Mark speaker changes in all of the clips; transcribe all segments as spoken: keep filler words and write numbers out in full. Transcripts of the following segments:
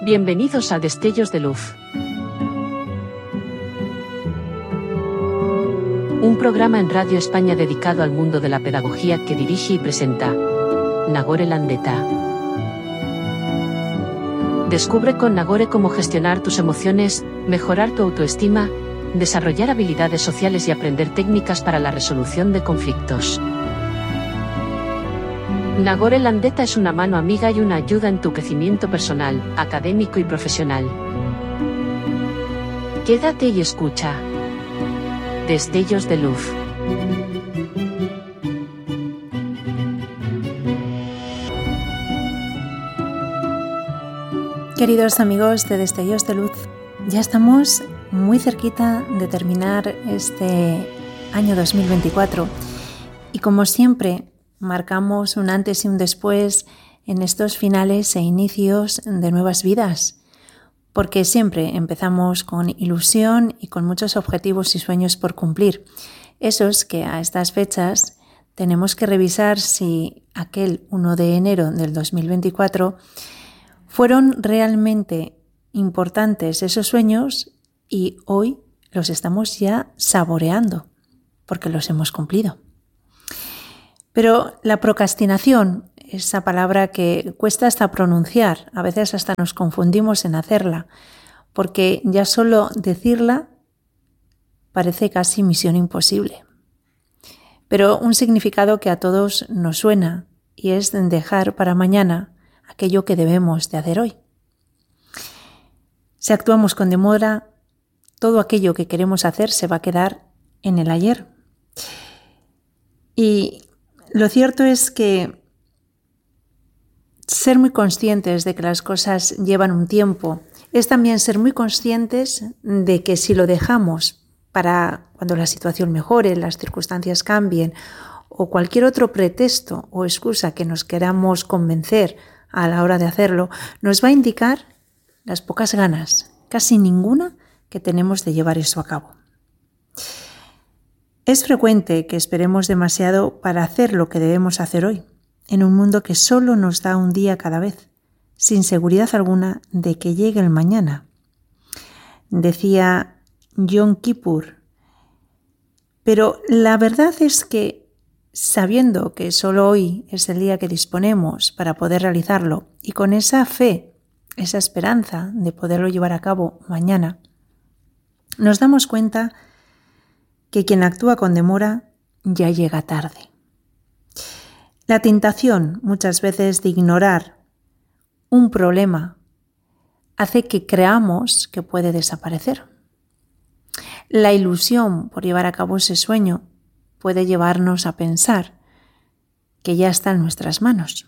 Speaker 1: Bienvenidos a Destellos de Luz. Un programa en Radio España dedicado al mundo de la pedagogía que dirige y presenta Nagore Landeta. Descubre con Nagore cómo gestionar tus emociones, mejorar tu autoestima, desarrollar habilidades sociales y aprender técnicas para la resolución de conflictos. Nagore Landeta es una mano amiga y una ayuda en tu crecimiento personal, académico y profesional. Quédate y escucha. Destellos de Luz.
Speaker 2: Queridos amigos de Destellos de Luz, ya estamos muy cerquita de terminar este año dos mil veinticuatro y como siempre marcamos un antes y un después en estos finales e inicios de nuevas vidas, porque siempre empezamos con ilusión y con muchos objetivos y sueños por cumplir, esos que a estas fechas tenemos que revisar si aquel primero de enero del dos mil veinticuatro fueron realmente importantes esos sueños y hoy los estamos ya saboreando porque los hemos cumplido. Pero la procrastinación, esa palabra que cuesta hasta pronunciar, a veces hasta nos confundimos en hacerla, porque ya solo decirla parece casi misión imposible. Pero un significado que a todos nos suena y es dejar para mañana aquello que debemos de hacer hoy. Si actuamos con demora, todo aquello que queremos hacer se va a quedar en el ayer. Y lo cierto es que ser muy conscientes de que las cosas llevan un tiempo es también ser muy conscientes de que si lo dejamos para cuando la situación mejore, las circunstancias cambien o cualquier otro pretexto o excusa que nos queramos convencer a la hora de hacerlo, nos va a indicar las pocas ganas, casi ninguna, que tenemos de llevar eso a cabo. Es frecuente que esperemos demasiado para hacer lo que debemos hacer hoy, en un mundo que solo nos da un día cada vez, sin seguridad alguna de que llegue el mañana. Decía Yom Kippur, pero la verdad es que, sabiendo que solo hoy es el día que disponemos para poder realizarlo, y con esa fe, esa esperanza de poderlo llevar a cabo mañana, nos damos cuenta que quien actúa con demora ya llega tarde. La tentación muchas veces de ignorar un problema hace que creamos que puede desaparecer. La ilusión por llevar a cabo ese sueño puede llevarnos a pensar que ya está en nuestras manos.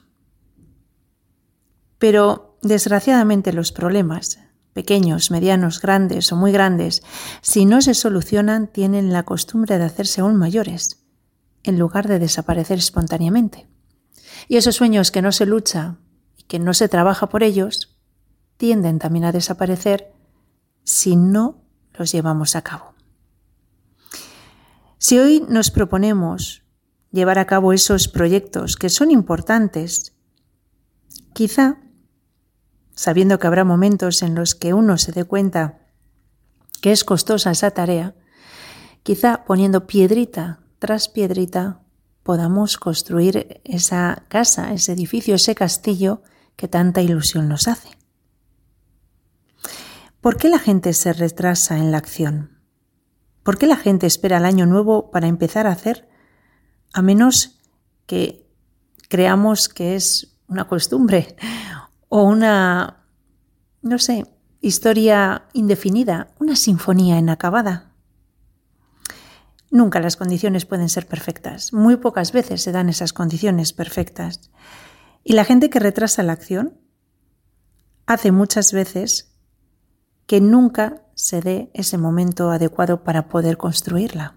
Speaker 2: Pero desgraciadamente los problemas, pequeños, medianos, grandes o muy grandes, si no se solucionan, tienen la costumbre de hacerse aún mayores, en lugar de desaparecer espontáneamente. Y esos sueños que no se lucha y que no se trabaja por ellos, tienden también a desaparecer si no los llevamos a cabo. Si hoy nos proponemos llevar a cabo esos proyectos que son importantes, quizá sabiendo que habrá momentos en los que uno se dé cuenta que es costosa esa tarea, quizá poniendo piedrita tras piedrita podamos construir esa casa, ese edificio, ese castillo que tanta ilusión nos hace. ¿Por qué la gente se retrasa en la acción? ¿Por qué la gente espera el año nuevo para empezar a hacer, a menos que creamos que es una costumbre o una, no sé, historia indefinida, una sinfonía inacabada? Nunca las condiciones pueden ser perfectas. Muy pocas veces se dan esas condiciones perfectas. Y la gente que retrasa la acción hace muchas veces que nunca se dé ese momento adecuado para poder construirla.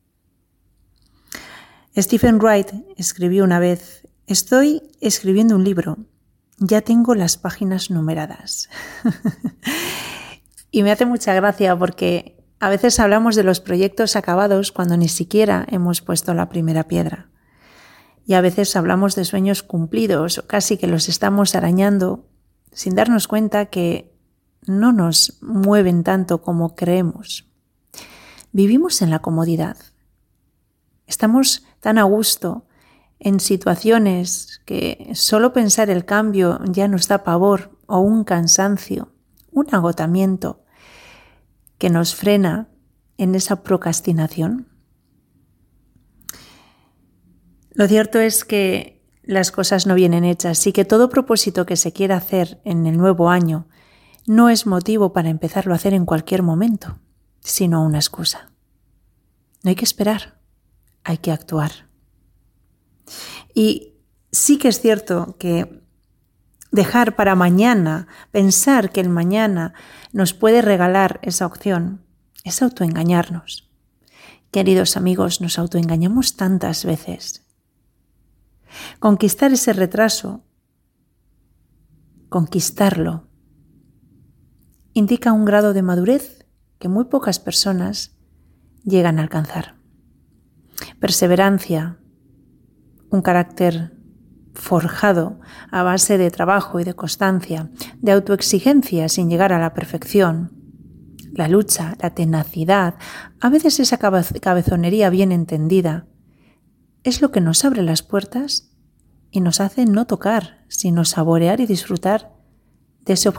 Speaker 2: Stephen Wright escribió una vez: «Estoy escribiendo un libro. Ya tengo las páginas numeradas». Y me hace mucha gracia porque a veces hablamos de los proyectos acabados cuando ni siquiera hemos puesto la primera piedra. Y a veces hablamos de sueños cumplidos, o casi que los estamos arañando sin darnos cuenta que no nos mueven tanto como creemos. Vivimos en la comodidad. Estamos tan a gusto en situaciones que solo pensar el cambio ya nos da pavor o un cansancio, un agotamiento que nos frena en esa procrastinación. Lo cierto es que las cosas no vienen hechas y que todo propósito que se quiera hacer en el nuevo año no es motivo para empezarlo a hacer en cualquier momento, sino una excusa. No hay que esperar, hay que actuar. Y sí que es cierto que dejar para mañana, pensar que el mañana nos puede regalar esa opción, es autoengañarnos. Queridos amigos, nos autoengañamos tantas veces. Conquistar ese retraso, conquistarlo, indica un grado de madurez que muy pocas personas llegan a alcanzar. Perseverancia, un carácter forjado a base de trabajo y de constancia, de autoexigencia sin llegar a la perfección, la lucha, la tenacidad, a veces esa cabezonería bien entendida, es lo que nos abre las puertas y nos hace no tocar, sino saborear y disfrutar de ese objetivo